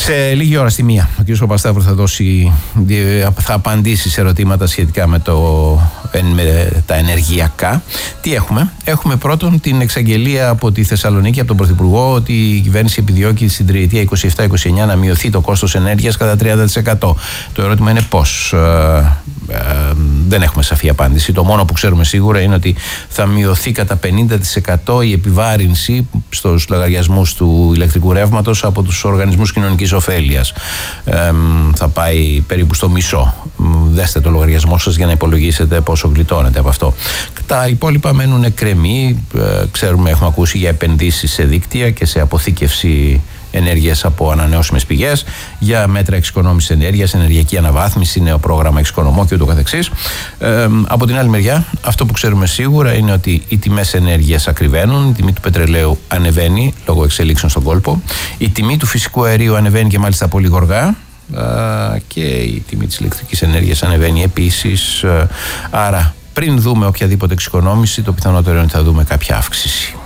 Σε λίγη ώρα στη μία ο κ. Παπασταύρου θα απαντήσει σε ερωτήματα σχετικά με τα ενεργειακά. Τι έχουμε? Έχουμε πρώτον την εξαγγελία από τη Θεσσαλονίκη, από τον Πρωθυπουργό, ότι η κυβέρνηση επιδιώκει στην τριετία 27-29 να μειωθεί το κόστος ενέργειας κατά 30%. Το ερώτημα είναι πώς. Δεν έχουμε σαφή απάντηση. Το μόνο που ξέρουμε σίγουρα είναι ότι θα μειωθεί κατά 50% η επιβάρυνση στους λογαριασμούς του ηλεκτρικού ρεύματος από τους οργανισμούς κοινωνικής ωφέλειας. Θα πάει περίπου στο μισό. Δέστε το λογαριασμό σας για να υπολογίσετε πόσο γλιτώνετε από αυτό. Τα υπόλοιπα μένουν εκκρεμεί. Ξέρουμε, έχουμε ακούσει για επενδύσεις σε δίκτυα και σε αποθήκευση ενέργειας από ανανεώσιμες πηγές, για μέτρα εξοικονόμησης ενέργειας, ενεργειακή αναβάθμιση, νέο πρόγραμμα εξοικονομώ και ούτω καθεξής. Από την άλλη μεριά, αυτό που ξέρουμε σίγουρα είναι ότι οι τιμές ενέργειας ακριβένουν, η τιμή του πετρελαίου ανεβαίνει λόγω εξελίξεων στον κόλπο, η τιμή του φυσικού αερίου ανεβαίνει και μάλιστα πολύ γοργά, και η τιμή της ηλεκτρικής ενέργειας ανεβαίνει επίσης. Άρα, πριν δούμε οποιαδήποτε εξοικονόμηση, το πιθανότερο είναι ότι θα δούμε κάποια αύξηση.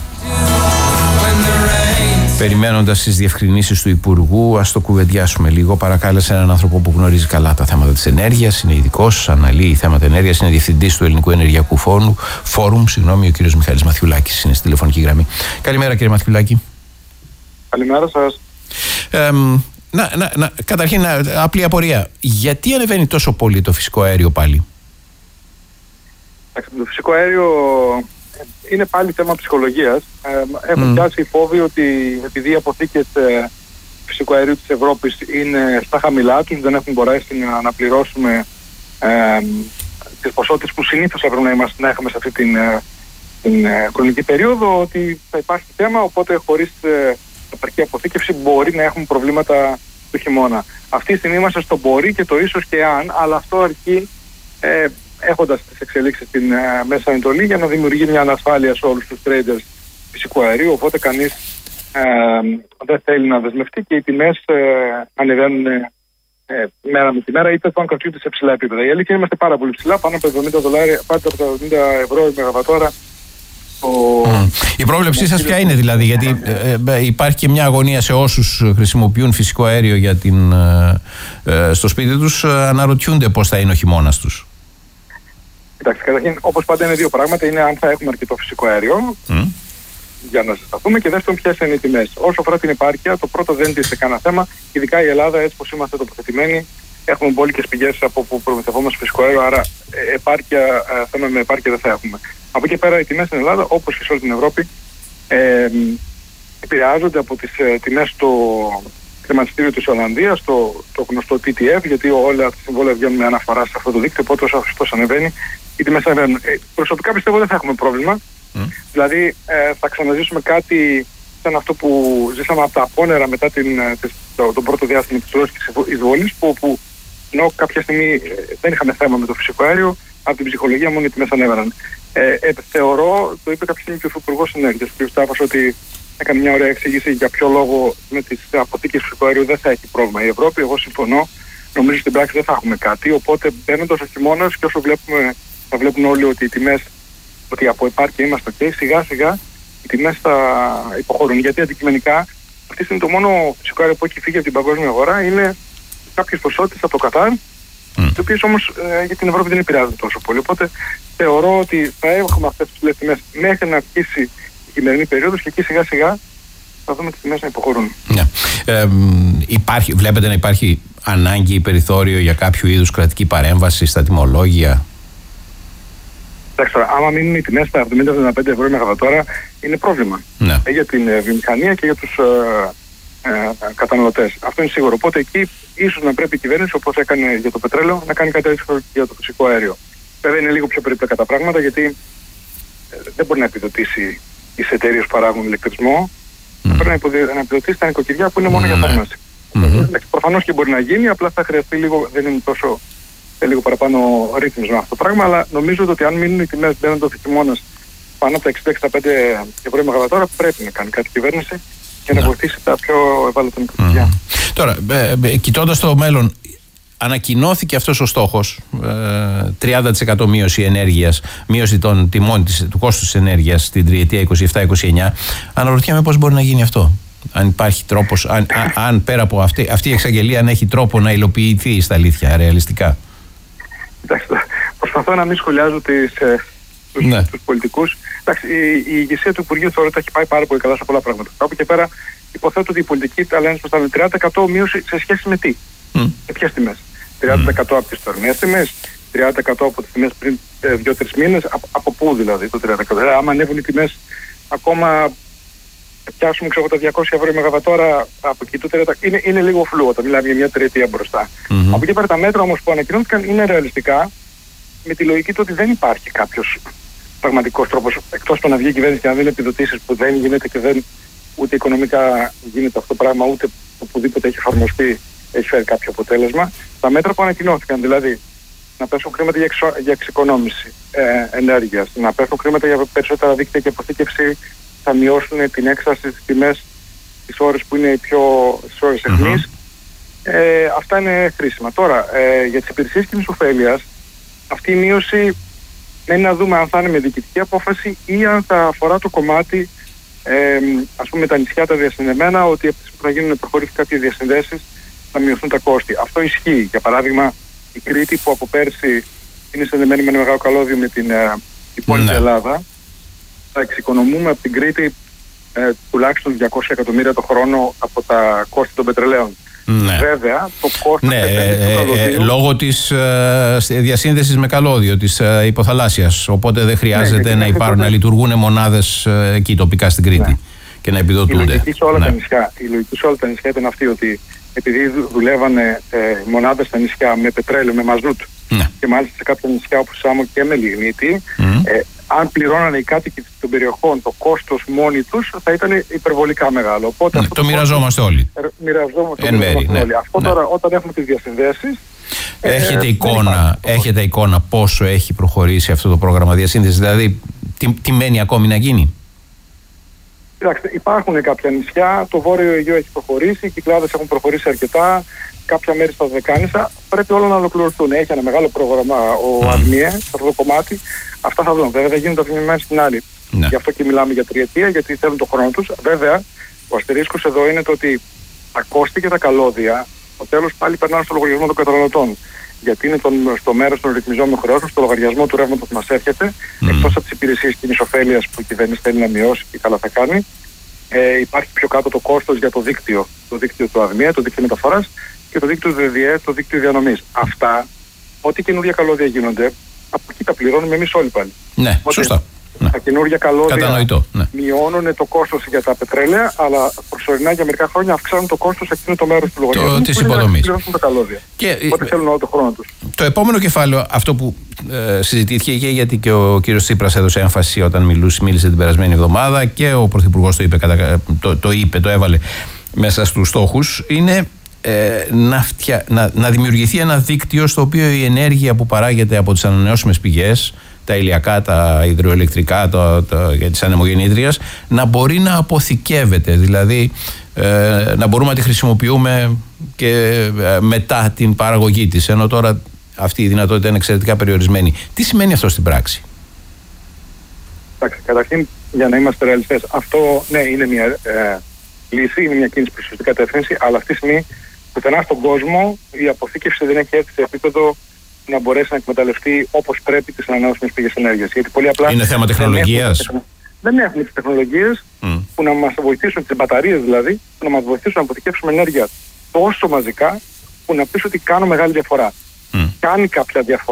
Περιμένοντας τις διευκρινήσεις του Υπουργού, ας το κουβεντιάσουμε λίγο. Παρακάλεσε έναν άνθρωπο που γνωρίζει καλά τα θέματα της ενέργειας, είναι ειδικός, αναλύει θέματα ενέργειας, είναι διευθυντής του Ελληνικού Ενεργειακού Φόρουμ, ο κύριος Μιχάλης Μαθιουλάκης, είναι στη τηλεφωνική γραμμή. Καλημέρα, κύριε Μαθιουλάκη. Καλημέρα σας. Καταρχήν, απλή απορία. Γιατί ανεβαίνει τόσο πολύ το φυσικό αέριο πάλι? Το φυσικό αέριο είναι πάλι θέμα ψυχολογίας. Έχουν πιάσει οι φόβοι ότι επειδή οι αποθήκες φυσικού αερίου της Ευρώπης είναι στα χαμηλά τους, δεν έχουν μπορέσει να αναπληρώσουμε τις ποσότητες που συνήθως έπρεπε να έχουμε σε αυτή την χρονική περίοδο, ότι θα υπάρχει θέμα, οπότε χωρίς επαρκή αποθήκευση μπορεί να έχουμε προβλήματα του χειμώνα. Αυτή τη στιγμή είμαστε στο μπορεί και το ίσως και αν, αλλά αυτό αρκεί έχοντας τις εξελίξεις στην Μέση Ανατολή για να δημιουργεί μια ανασφάλεια σε όλους τους traders φυσικού αερίου, οπότε κανείς δεν θέλει να δεσμευτεί και οι τιμές ανεβαίνουν μέρα με τη μέρα, είτε το αν κρατιούνται σε ψηλά επίπεδα. Η αλήθεια είμαστε πάρα πολύ ψηλά, πάνω από €70 η μεγαβατόρα. Η πρόβλεψή σας ποια είναι δηλαδή? Γιατί υπάρχει και μια αγωνία σε όσους χρησιμοποιούν φυσικό αέριο στο σπίτι τους, αναρωτιούνται πώς θα είναι ο χειμώνας τους. Κοιτάξτε, καταρχήν, όπως πάντα είναι δύο πράγματα. Είναι αν θα έχουμε αρκετό φυσικό αέριο για να ζεσταθούμε, και δεύτερον, ποιες είναι οι τιμές. Όσο αφορά την επάρκεια, το πρώτο δεν τίθεται κανένα θέμα. Ειδικά η Ελλάδα, έτσι πως είμαστε τοποθετημένοι, έχουμε μπόλικες πηγές από που προμηθευόμαστε φυσικό αέριο, άρα θέμα με επάρκεια δεν θα έχουμε. Από εκεί πέρα, οι τιμές στην Ελλάδα, όπως και σε όλη την Ευρώπη, επηρεάζονται από τις τιμές στο χρηματιστήριο της Ολλανδίας, το γνωστό TTF, γιατί όλα τα συμβόλαια βγαίνουν με αναφορά σε αυτό το δίκτυο, οπότε όσο αυτό ανεβαίνει, οι τιμές ανεβαίνουν. Προσωπικά πιστεύω δεν θα έχουμε πρόβλημα. Δηλαδή θα ξαναζήσουμε κάτι σαν αυτό που ζήσαμε από τα απόνερα μετά τον πρώτο διάστημα της ρωσικής εισβολής, που ενώ κάποια στιγμή δεν είχαμε θέμα με το φυσικό αέριο, από την ψυχολογία μόνο οι τιμές ανέβαιναν. Θεωρώ, το είπε κάποια στιγμή και ο Υπουργός Ενέργειας, ο κ. Στάφος, ότι έκανε μια ωραία εξήγηση για ποιο λόγο με τις αποθήκες φυσικού αερίου δεν θα έχει πρόβλημα η Ευρώπη. Εγώ συμφωνώ. Νομίζω στην πράξη δεν θα έχουμε κάτι. Οπότε μπαίνοντας ο χειμώνας και όσο θα βλέπουν όλοι ότι οι τιμές, ότι από επάρκεια είμαστε σιγά σιγά οι τιμές θα υποχωρούν. Γιατί αντικειμενικά αυτή τη στιγμή το μόνο φυσικό αέριο που έχει φύγει από την παγκόσμια αγορά είναι κάποιες ποσότητες από το Κατάρ, οι οποίες όμως για την Ευρώπη δεν επηρεάζουν τόσο πολύ. Οπότε θεωρώ ότι θα έχουμε αυτές τις ψηλές τιμές μέχρι να αρχίσει η χειμερινή περίοδος και εκεί σιγά σιγά θα δούμε τις τιμές να υποχωρούν. Βλέπετε να υπάρχει ανάγκη ή περιθώριο για κάποιο είδους κρατική παρέμβαση στα τιμολόγια? Εντάξει, άμα μείνουν οι τιμές στα €70-75 η μεγαβατόρα, είναι πρόβλημα για την βιομηχανία και για τους καταναλωτές. Αυτό είναι σίγουρο. Οπότε εκεί ίσως να πρέπει η κυβέρνηση, όπως έκανε για το πετρέλαιο, να κάνει κάτι τέτοιο για το φυσικό αέριο. Βέβαια είναι λίγο πιο περίπλοκα τα πράγματα, γιατί δεν μπορεί να επιδοτήσει τις εταιρείες που παράγουν ηλεκτρισμό. Πρέπει να επιδοτήσει τα νοικοκυριά που είναι μόνο για θέρμανση. Προφανώς και μπορεί να γίνει, απλά θα χρειαστεί λίγο, δεν είναι τόσο, λίγο παραπάνω ρύθμισμα αυτό το πράγμα, αλλά νομίζω ότι αν μείνουν οι τιμές μπαίνοντας ο χειμώνας πάνω από τα €60-65 η μεγαβατόρα, πρέπει να κάνει κάτι η κυβέρνηση για να βοηθήσει τα πιο ευάλωτα νοικοκυριά. Τώρα, κοιτώντας το μέλλον, ανακοινώθηκε αυτός ο στόχος, 30% μείωση ενέργειας, μείωση του κόστους της ενέργειας στην τριετία 27-29. Αναρωτιέμαι πώς μπορεί να γίνει αυτό. Αν υπάρχει τρόπος, αν πέρα από αυτή η εξαγγελία, αν έχει τρόπο να υλοποιηθεί στα αλήθεια, ρεαλιστικά. Προσπαθώ να μην σχολιάζω τους πολιτικούς. Εντάξει, η ηγεσία του Υπουργείου θεωρώ ότι έχει πάει πάρα πολύ καλά σε πολλά πράγματα. Από και πέρα υποθέτω ότι οι πολιτικοί τα λένε προς τα 30% μείωση σε σχέση με τι. Σε ποιες τιμές. 30% από τις τωρινές τιμές, 30% από τις τιμές πριν 2-3 μήνες. Από πού δηλαδή το 30%. Άμα ανέβουν οι τιμές ακόμα πιάσουμε τα 200 ευρώ η μεγαβατόρα από εκεί, είναι λίγο φλού όταν μιλάμε για μια τριετία μπροστά. Από εκεί πέρα τα μέτρα όμως που ανακοινώθηκαν είναι ρεαλιστικά, με τη λογική του ότι δεν υπάρχει κάποιος πραγματικός τρόπος, εκτός από να βγει η κυβέρνηση και να δίνει επιδοτήσεις που δεν γίνεται και δεν ούτε οικονομικά γίνεται αυτό το πράγμα, ούτε οπουδήποτε έχει εφαρμοστεί έχει φέρει κάποιο αποτέλεσμα. Τα μέτρα που ανακοινώθηκαν, δηλαδή να πέσουν χρήματα για εξοικονόμηση ενέργειας, να πέσουν χρήματα για περισσότερα δίκτυα και αποθήκευση, θα μειώσουν την έκσταση στις τιμές τις ώρες που είναι οι πιο ώρες αιχμής. Αυτά είναι χρήσιμα. Τώρα, για τις υπηρεσίες κοινής ωφέλειας, αυτή η μείωση είναι να δούμε αν θα είναι με διοικητική απόφαση ή αν θα αφορά το κομμάτι, ας πούμε, τα νησιά τα διασυνδεμένα, ότι από τις που θα γίνουν προχωρήσεις κάποιες διασυνδέσεις θα μειωθούν τα κόστη. Αυτό ισχύει. Για παράδειγμα, η Κρήτη που από πέρσι είναι συνδεμένη με ένα μεγάλο καλώδιο με την υπόλοιπη Ελλάδα, θα εξοικονομούμε από την Κρήτη τουλάχιστον 200 εκατομμύρια το χρόνο από τα κόστη των πετρελαίων. Ναι. Βέβαια, το κόστος λόγω της διασύνδεσης με καλώδιο, της υποθαλάσσιας. Οπότε δεν χρειάζεται να λειτουργούν μονάδες εκεί τοπικά στην Κρήτη και να επιδοτούνται. Η λογική σε όλα τα νησιά ήταν αυτή, ότι επειδή δουλεύανε μονάδες στα νησιά με πετρέλαιο, με μαζούτ, και μάλιστα σε κάποια νησιά όπως Σάμο και με λιγνίτη, αν πληρώνανε οι κάτοικοι των περιοχών το κόστος μόνοι τους, θα ήταν υπερβολικά μεγάλο. Οπότε το μοιραζόμαστε όλοι. Όλοι. Αυτό τώρα όταν έχουμε τις διασυνδέσεις. Έχετε εικόνα πόσο έχει προχωρήσει αυτό το πρόγραμμα διασύνδεσης, δηλαδή τι μένει ακόμη να γίνει? Κοιτάξτε, υπάρχουν κάποια νησιά, το Βόρειο Αιγαίο έχει προχωρήσει, οι Κυκλάδες έχουν προχωρήσει αρκετά, κάποια μέρη στα Δεκάνησα, πρέπει όλα να ολοκληρωθούν. Έχει ένα μεγάλο πρόγραμμα ο ΑΔΜΙΕ σε αυτό το κομμάτι. Αυτά θα δουν. Βέβαια δεν γίνονται από τη μια στην άλλη. Γι' αυτό και μιλάμε για τριετία, γιατί θέλουν τον χρόνο τους. Βέβαια, ο αστερίσκος εδώ είναι το ότι τα κόστη και τα καλώδια, στο τέλος πάλι περνάνε στο λογαριασμό των καταναλωτών. Γιατί είναι στο μέρος των ρυθμιζόμενων χρεώσεων, στο λογαριασμό του ρεύματος που μας έρχεται, εκτός από τις υπηρεσίες κοινής ωφέλειας που η κυβέρνηση θέλει να μειώσει και καλά θα κάνει. Υπάρχει πιο κάτω το κόστος για το δίκτυο του ΑΔΜΙΕ, το δίκτυο μεταφοράς και το δίκτυο ΔΔΕ, το δίκτυο διανομής. Αυτά, ό,τι καινούργια καλώδια γίνονται, από εκεί τα πληρώνουμε εμείς όλοι πάλι. Ναι, σωστά. Τα καινούργια καλώδια μειώνουν το κόστος για τα πετρέλαια, αλλά προσωρινά για μερικά χρόνια αυξάνουν το κόστος σε εκείνο το μέρος του λογαριασμού της υποδομής. Οπότε θέλουν όλο το χρόνο τους. Το επόμενο κεφάλαιο, αυτό που συζητήθηκε και γιατί και ο κύριος Τσίπρας έδωσε έμφαση όταν μίλησε την περασμένη εβδομάδα και ο Πρωθυπουργός το έβαλε μέσα στους στόχους, είναι να δημιουργηθεί ένα δίκτυο στο οποίο η ενέργεια που παράγεται από τις ανανεώσιμες πηγές, τα ηλιακά, τα υδροελεκτρικά και τις ανεμογεννήτριας, να μπορεί να αποθηκεύεται, δηλαδή να μπορούμε να τη χρησιμοποιούμε και μετά την παραγωγή της, ενώ τώρα αυτή η δυνατότητα είναι εξαιρετικά περιορισμένη. Τι σημαίνει αυτό στην πράξη? Καταρχήν, για να είμαστε ρεαλιστές, αυτό είναι μια λύση, είναι μια κίνηση προς σωστή κατεύθυνση, αλλά αυτή τη στιγμή πουθενά στον κόσμο η αποθήκευση δεν έχει έρθει σε επίπεδο να μπορέσει να εκμεταλλευτεί όπως πρέπει τις ανανεώσιμες πηγές ενέργειας. Γιατί πολύ απλά είναι θέμα τεχνολογίας. Δεν έχουμε τις τεχνολογίες που να μας βοηθήσουν, τις μπαταρίες δηλαδή, που να μας βοηθήσουν να αποθηκεύσουμε ενέργεια τόσο μαζικά που να πεις ότι κάνω μεγάλη διαφορά. Κάνει κάποια διαφορά.